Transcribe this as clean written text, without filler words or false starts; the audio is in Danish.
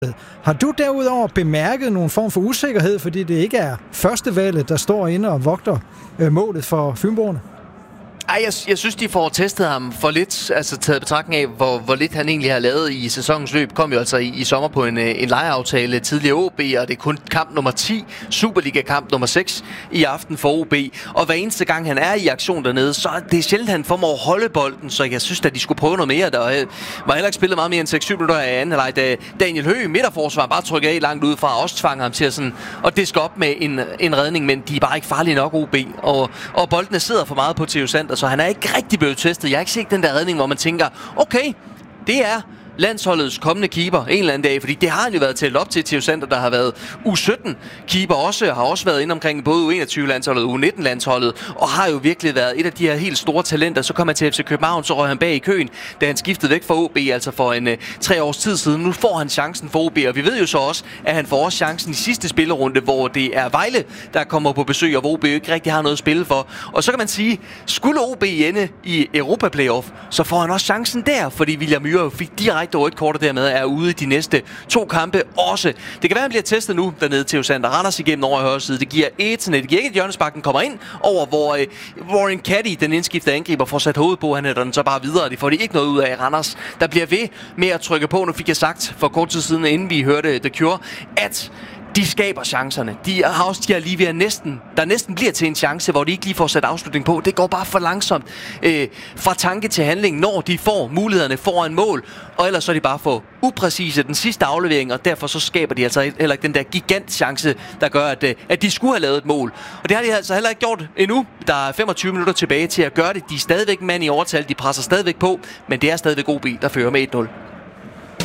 Har du derudover bemærket nogen form for usikkerhed, fordi det ikke er førstevalget, der står inde og vogter målet for fynboerne? Ej, jeg synes, de får testet ham for lidt, altså taget betragtning af, hvor lidt han egentlig har lavet i sæsonens løb. Kom jo altså i sommer på en lejeaftale tidligere OB, og det er kun kamp nummer 10, Superliga-kamp nummer 6 i aften for OB. Og hver eneste gang han er i aktion dernede, så er det sjældent, han formår at holde bolden, så jeg synes, at de skulle prøve noget mere. Der var heller ikke spillet meget mere end 6-7 minutter af anden halvleg, da Daniel Høgh, midterforsvar, bare trykker af langt ud fra, også tvang ham til at diske op med en redning, men de er bare ikke farlige nok, OB. Og boldene sidder for meget på Theo Sander, så han er ikke rigtig blevet testet. Jeg har ikke set den der redning, hvor man tænker, okay, det er landsholdets kommende keeper en eller anden dag, fordi det har han jo været talt op til Theo Sander, der har været U17-keeper også, har også været inde omkring både U21-landsholdet og U19-landsholdet, og har jo virkelig været et af de her helt store talenter. Så kom han til FC København, så røg han bag i køen, da han skiftede væk fra OB, altså for 3 års tid siden. Nu får han chancen for OB, og vi ved jo så også, at han får også chancen i sidste spillerunde, hvor det er Vejle, der kommer på besøg, og hvor OB ikke rigtig har noget at spille for. Og så kan man sige, skulle OB ende i Europa-playoff, så får han også chancen der, fordi William Myhre fik direkte rødt kort, og dermed er ude i de næste 2 kampe også. Det kan være, han bliver testet nu dernede til Sander Randers igennem over i højre side. Det giver det giver ikke, at hjørnesparken kommer ind over, hvor Warren Caddy, den indskiftede angriber, får sat hovedet på. Han hætter den så bare videre. Det får de ikke noget ud af. Randers, der bliver ved med at trykke på. Nu fik jeg sagt for kort tid siden, inden vi hørte The Cure, at de skaber chancerne. De har også de her lige ved der næsten bliver til en chance, hvor de ikke lige får sat afslutning på. Det går bare for langsomt fra tanke til handling, når de får mulighederne foran mål. Og ellers så er de bare for upræcise den sidste aflevering, og derfor så skaber de altså heller ikke den der gigant chance, der gør, at de skulle have lavet et mål. Og det har de altså heller ikke gjort endnu. Der er 25 minutter tilbage til at gøre det. De er stadigvæk mand i overtal. De presser stadigvæk på, men det er stadigvæk OB, der fører med 1-0.